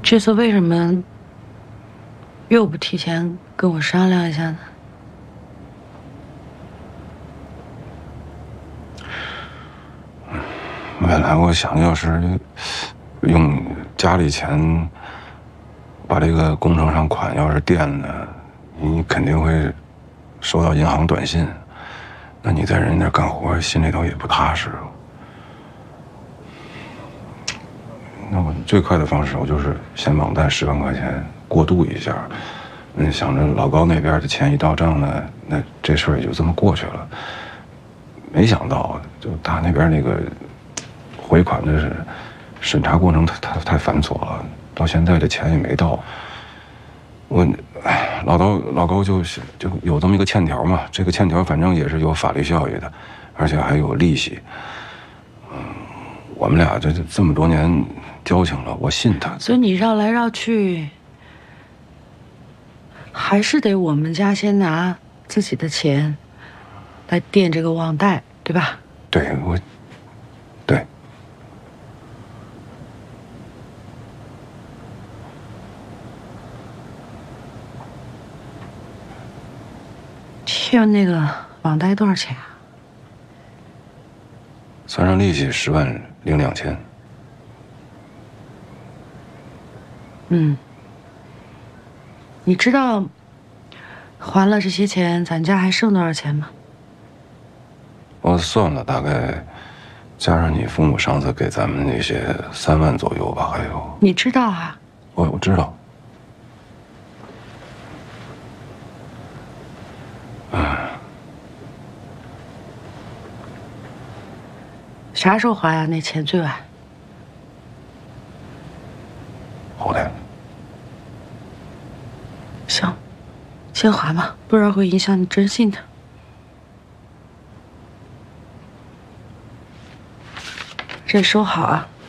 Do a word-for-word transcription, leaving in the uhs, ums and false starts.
这次为什么又不提前跟我商量一下呢？ 本来我想要是用家里钱把这个工程上款要是垫了，你肯定会收到银行短信，那你在人家那干活心里头也不踏实。那我最快的方式，我就是先网贷十万块钱过渡一下，嗯，想着老高那边的钱一到账呢，那这事儿也就这么过去了。没想到，就他那边那个回款的是审查过程太太太繁琐了，到现在这钱也没到。我，哎，老高老高就是就有这么一个欠条嘛，这个欠条反正也是有法律效益的，而且还有利息。嗯，我们俩这这么多年交情了，我信他。 所以你绕来绕去，还是得我们家先拿自己的钱来垫这个网贷，对吧？ 对，我，对。 欠那个网贷多少钱啊？ 算上利息十万零两千。 嗯，你知道还了这些钱，咱家还剩多少钱吗？ 我算了，大概加上你父母上次给咱们那些三万左右吧，还有。 你知道啊？ 我我知道。唉， 啥时候还啊？那钱最晚？ 后天。 行，先还吧，不然会影响你征信的。这收好啊。